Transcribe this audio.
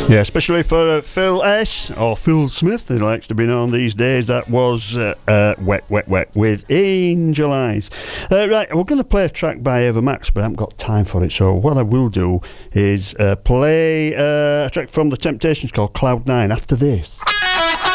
Yeah, especially for Phil S, or Phil Smith, he likes to be known these days. That was Wet, Wet, Wet with Angel Eyes. Right, we're going to play a track by Ava Max, but I haven't got time for it. So what I will do is play a track from The Temptations called Cloud 9 after this.